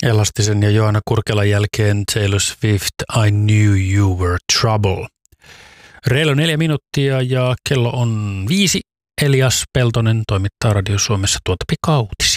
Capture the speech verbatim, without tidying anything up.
Elastisen ja Johanna Kurkelan jälkeen Taylor Swift, I Knew You Were Trouble. Reilu neljä minuuttia ja kello on viisi. Elias Peltonen toimittaa Radio Suomessa tuota pikauutista.